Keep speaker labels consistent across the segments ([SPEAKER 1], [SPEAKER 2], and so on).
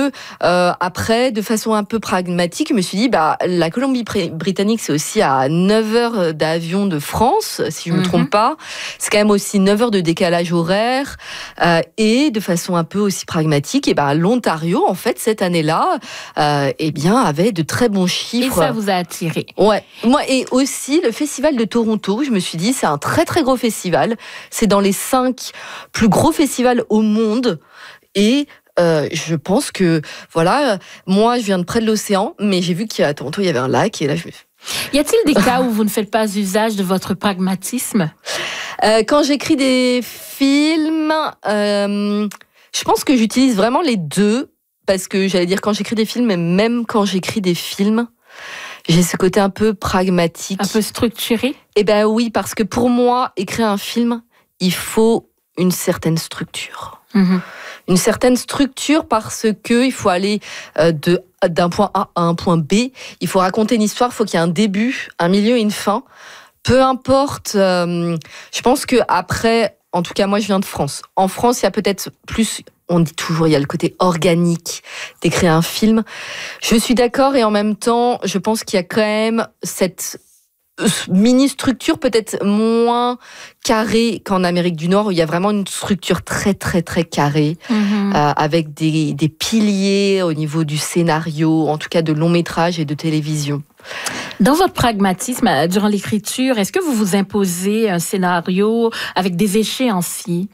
[SPEAKER 1] que après, de façon un peu pragmatique, je me suis dit, la Colombie-Britannique, c'est aussi à 9 heures d'avion de France, si je ne me trompe pas. C'est quand même aussi 9 heures de décalage horaire. Et de façon un peu aussi pragmatique, l'Ontario, en fait, cette année-là, avait de très bons chiffres.
[SPEAKER 2] Et ça vous a attiré?
[SPEAKER 1] Ouais. Moi, et aussi le Festival de Toronto, je me suis dit, c'est un très très gros festival. C'est dans les 5 plus gros festivals au monde. Et je pense que, voilà, moi, je viens de près de l'océan, mais j'ai vu qu'à Toronto, il y avait un lac. Et là,
[SPEAKER 2] Y a-t-il des cas où vous ne faites pas usage de votre pragmatisme?
[SPEAKER 1] Quand j'écris des films, je pense que j'utilise vraiment les deux. Parce que j'allais dire quand j'écris des films, et même quand j'écris des films, j'ai ce côté un peu pragmatique.
[SPEAKER 2] Un peu structuré?
[SPEAKER 1] Oui, parce que pour moi, écrire un film, il faut une certaine structure. Une certaine structure parce qu'il faut aller d'un point A à un point B. Il faut raconter une histoire, il faut qu'il y ait un début, un milieu et une fin. Peu importe, je pense qu'après, en tout cas moi je viens de France. En France, il y a peut-être plus... On dit toujours, il y a le côté organique d'écrire un film. Je suis d'accord et en même temps, je pense qu'il y a quand même cette mini-structure peut-être moins carrée qu'en Amérique du Nord, où il y a vraiment une structure très, très, très carrée, avec des piliers au niveau du scénario, en tout cas de long métrage et de télévision.
[SPEAKER 2] Dans votre pragmatisme, durant l'écriture, est-ce que vous vous imposez un scénario avec des échéanciers?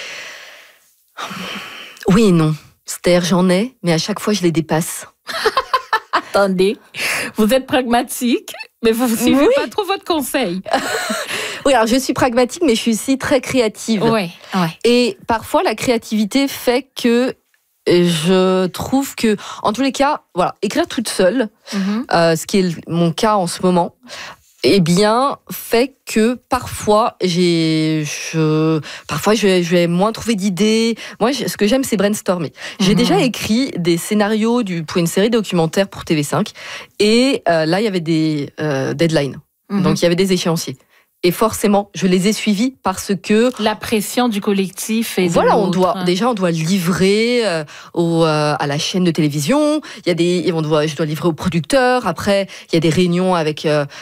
[SPEAKER 1] Oui et non. C'est-à-dire, j'en ai, mais à chaque fois, je les dépasse.
[SPEAKER 2] Attendez, vous êtes pragmatique, mais vous ne suivez pas trop votre conseil.
[SPEAKER 1] Oui, alors je suis pragmatique, mais je suis aussi très créative.
[SPEAKER 2] Ouais.
[SPEAKER 1] Et parfois, la créativité fait que je trouve que, en tous les cas, voilà, écrire toute seule, ce qui est mon cas en ce moment, fait que parfois je vais moins trouver d'idées. Moi, ce que j'aime, c'est brainstormer. J'ai déjà écrit des scénarios pour une série documentaire pour TV5, et là, il y avait des deadlines. Donc, il y avait des échéanciers. Et forcément, je les ai suivis parce que...
[SPEAKER 2] La pression du collectif et
[SPEAKER 1] voilà, on doit livrer à la chaîne de télévision. Je dois livrer au producteur. Après, il y a des réunions avec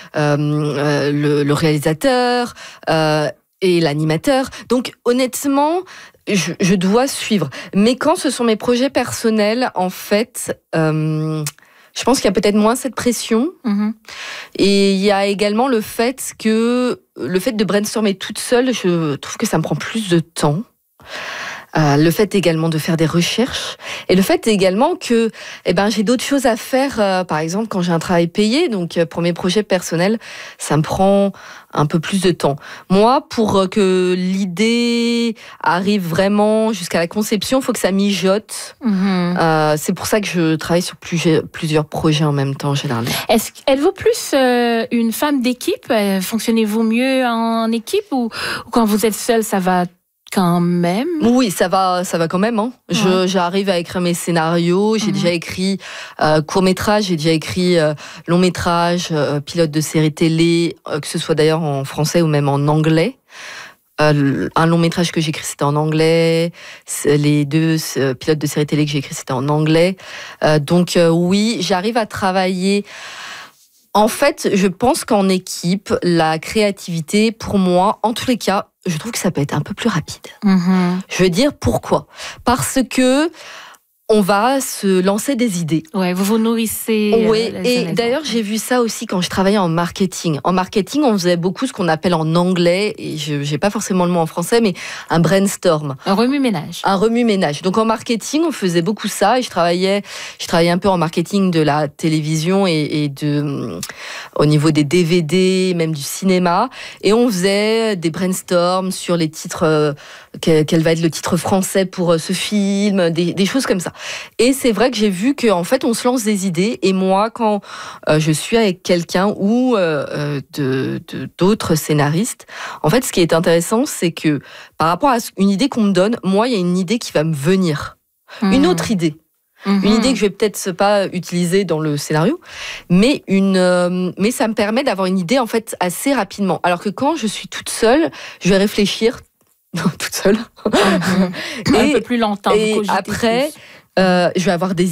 [SPEAKER 1] le réalisateur et l'animateur. Donc, honnêtement, je dois suivre. Mais quand ce sont mes projets personnels, en fait... je pense qu'il y a peut-être moins cette pression. Et il y a également le fait de brainstormer toute seule, je trouve que ça me prend plus de temps. Le fait également de faire des recherches. Et le fait également que j'ai d'autres choses à faire. Par exemple, quand j'ai un travail payé, donc pour mes projets personnels, ça me prend un peu plus de temps. Moi, pour que l'idée arrive vraiment jusqu'à la conception, il faut que ça mijote. C'est pour ça que je travaille sur plusieurs projets en même temps, généralement.
[SPEAKER 2] Êtes-vous plus une femme d'équipe? Fonctionnez-vous mieux en équipe ou quand vous êtes seule, ça va quand même? Oui,
[SPEAKER 1] ça va quand même. Hein. J'arrive à écrire mes scénarios. J'ai déjà écrit court-métrage, j'ai déjà écrit long-métrage, pilote de série télé, que ce soit d'ailleurs en français ou même en anglais. Un long-métrage que j'ai écrit, c'était en anglais. Les 2 pilotes de série télé que j'ai écrit, c'était en anglais. Donc oui, j'arrive à travailler... En fait, je pense qu'en équipe, la créativité, pour moi, en tous les cas, je trouve que ça peut être un peu plus rapide. Je veux dire pourquoi ? Parce que on va se lancer des idées.
[SPEAKER 2] Ouais, vous vous nourrissez.
[SPEAKER 1] Oui, et d'ailleurs, j'ai vu ça aussi quand je travaillais en marketing. En marketing, on faisait beaucoup ce qu'on appelle en anglais, et je n'ai pas forcément le mot en français, mais un brainstorm.
[SPEAKER 2] Un remue-ménage.
[SPEAKER 1] Un remue-ménage. Donc en marketing, on faisait beaucoup ça, et je travaillais un peu en marketing de la télévision et au niveau des DVD, même du cinéma, et on faisait des brainstorms sur les titres, quel va être le titre français pour ce film, des choses comme ça. Et c'est vrai que j'ai vu qu'en fait, on se lance des idées. Et moi, quand je suis avec quelqu'un ou d'autres scénaristes, en fait, ce qui est intéressant, c'est que par rapport à une idée qu'on me donne, moi, il y a une idée qui va me venir. Une autre idée. Une idée que je vais peut-être pas utiliser dans le scénario, mais ça me permet d'avoir une idée, en fait, assez rapidement. Alors que quand je suis toute seule, je vais réfléchir toute seule.
[SPEAKER 2] Un peu plus longtemps.
[SPEAKER 1] Et après... je vais avoir des